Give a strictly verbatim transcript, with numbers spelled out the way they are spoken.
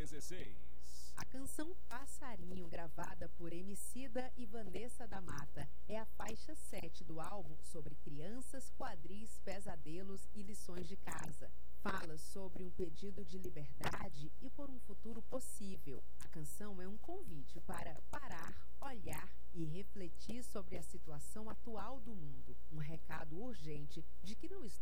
dezesseis. A canção Passarinho, gravada por Emicida e Vanessa da Mata, é a faixa sete do álbum sobre crianças, quadris, pesadelos e lições de casa. Fala sobre um pedido de liberdade e por um futuro possível. A canção é um convite para parar, olhar e refletir sobre a situação atual do mundo. Um recado urgente de que não está